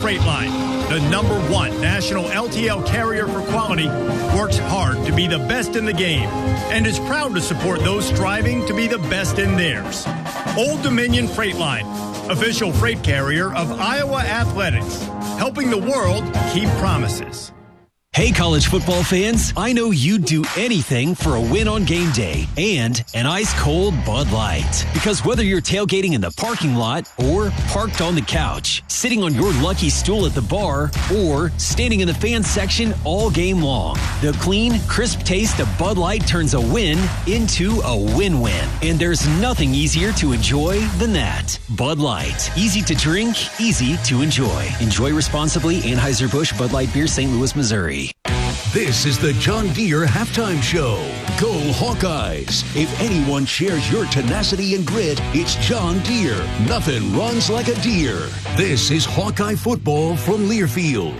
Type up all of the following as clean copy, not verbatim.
Freight Line, the #1 national LTL carrier for quality, works hard to be the best in the game and is proud to support those striving to be the best in theirs. Old Dominion Freight Line, official freight carrier of Iowa Athletics, helping the world keep promises. Hey, college football fans, I know you'd do anything for a win on game day and an ice-cold Bud Light. Because whether you're tailgating in the parking lot or parked on the couch, sitting on your lucky stool at the bar, or standing in the fan section all game long, the clean, crisp taste of Bud Light turns a win into a win-win. And there's nothing easier to enjoy than that. Bud Light. Easy to drink, easy to enjoy. Enjoy responsibly. Anheuser-Busch Bud Light Beer, St. Louis, Missouri. This is the John Deere Halftime Show. Go Hawkeyes. If anyone shares your tenacity and grit, it's John Deere. Nothing runs like a deer. This is Hawkeye football from Learfield.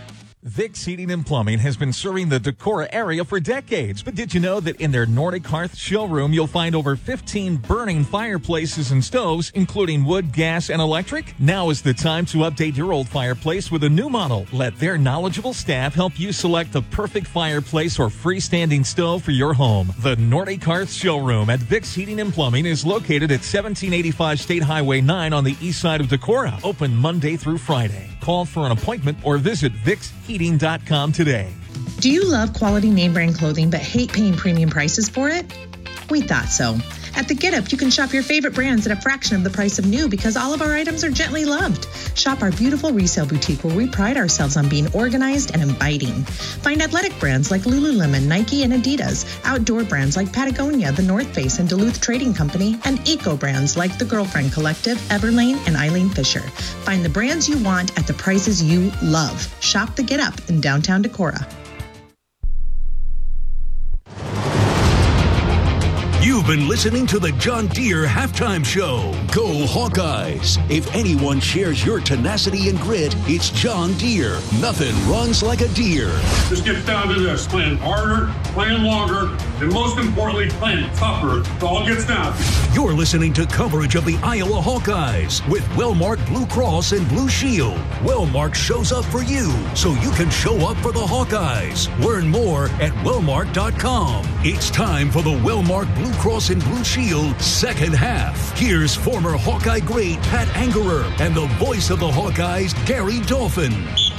Vic's Heating and Plumbing has been serving the Decorah area for decades. But did you know that in their Nordic Hearth showroom, you'll find over 15 burning fireplaces and stoves, including wood, gas, and electric? Now is the time to update your old fireplace with a new model. Let their knowledgeable staff help you select the perfect fireplace or freestanding stove for your home. The Nordic Hearth showroom at Vic's Heating and Plumbing is located at 1785 State Highway 9 on the east side of Decorah. Open Monday through Friday. Call for an appointment or visit VixHeating.com today. Do you love quality name brand clothing but hate paying premium prices for it? We thought so. At The Get Up, you can shop your favorite brands at a fraction of the price of new because all of our items are gently loved. Shop our beautiful resale boutique where we pride ourselves on being organized and inviting. Find athletic brands like Lululemon, Nike, and Adidas, outdoor brands like Patagonia, The North Face, and Duluth Trading Company, and eco brands like The Girlfriend Collective, Everlane, and Eileen Fisher. Find the brands you want at the prices you love. Shop The Get Up in downtown Decorah. You've been listening to the John Deere Halftime Show. Go Hawkeyes. If anyone shares your tenacity and grit, it's John Deere. Nothing runs like a deer. Just get down to this. Playing harder, playing longer, and most importantly, playing tougher. It all gets down. You're listening to coverage of the Iowa Hawkeyes with Wellmark Blue Cross and Blue Shield. Wellmark shows up for you, so you can show up for the Hawkeyes. Learn more at wellmark.com. It's time for the Wellmark Blue Cross and Blue Shield second half. Here's former Hawkeye great Pat Angerer and the voice of the Hawkeyes, Gary Dolphin.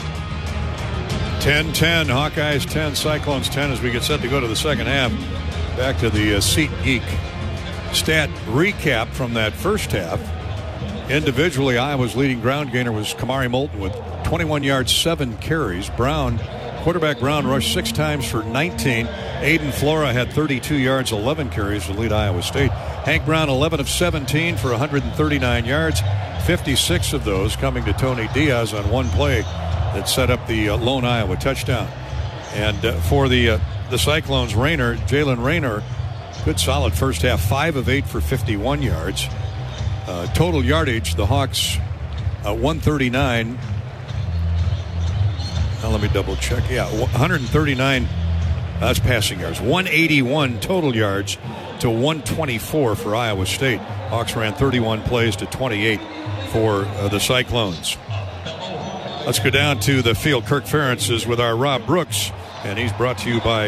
10-10, Hawkeyes 10, Cyclones 10 as we get set to go to the second half. Back to the Seat Geek stat recap from that first half. Individually, Iowa's leading ground gainer was Kamari Moulton with 21 yards, 7 carries. Quarterback Brown rushed 6 times for 19. Aiden Flora had 32 yards, 11 carries to lead Iowa State. Hank Brown, 11 of 17 for 139 yards, 56 of those coming to Tony Diaz on one play that set up the lone Iowa touchdown. And for the Cyclones, Jalen Rayner, good solid first half, 5 of 8 for 51 yards. Total yardage, the Hawks, 139. Now let me double check. Yeah, 139. That's passing yards. 181 total yards to 124 for Iowa State. Hawks ran 31 plays to 28 for the Cyclones. Let's go down to the field. Kirk Ferentz is with our Rob Brooks, and he's brought to you by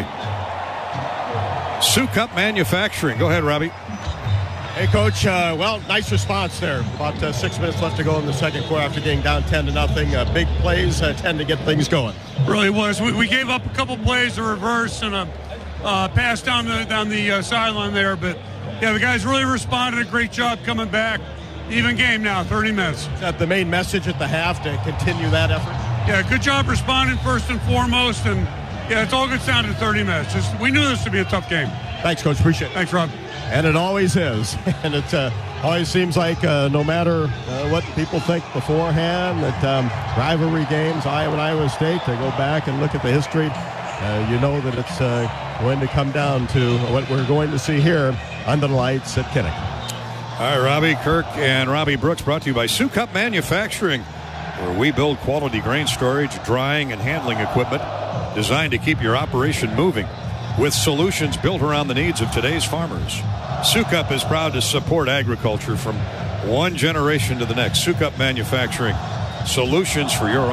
Sukup Manufacturing. Go ahead, Robbie. Hey, Coach. Nice response there. About 6 minutes left to go in the second quarter after getting down 10-0. Big plays tend to get things going. Really was. We gave up a couple plays, a reverse and a pass down the sideline there. But, yeah, the guys really responded. A great job coming back. Even game now, 30 minutes. Is that the main message at the half, to continue that effort? Yeah, good job responding first and foremost. And, yeah, it's all gets down to 30 minutes. We knew this would be a tough game. Thanks, Coach. Appreciate it. Thanks, Rob. And it always is. And it always seems like no matter what people think beforehand, that rivalry games, Iowa and Iowa State, to go back and look at the history, you know that it's going to come down to what we're going to see here under the lights at Kinnick. All right, Robbie, Kirk, and Robbie Brooks, brought to you by Sukup Manufacturing, where we build quality grain storage, drying, and handling equipment designed to keep your operation moving with solutions built around the needs of today's farmers. Sukup is proud to support agriculture from one generation to the next. Sukup Manufacturing, solutions for your